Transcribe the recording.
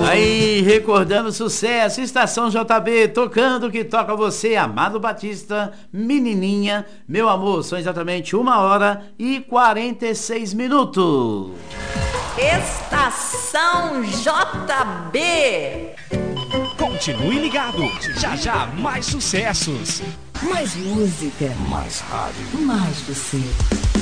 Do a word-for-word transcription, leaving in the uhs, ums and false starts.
Aí, recordando o sucesso, Estação J B, tocando o que toca você, Amado Batista, Menininha, meu amor, são exatamente uma hora e quarenta e seis minutos. Estação J B. Continue ligado, já já mais sucessos. Mais música. Mais rádio. Mais você.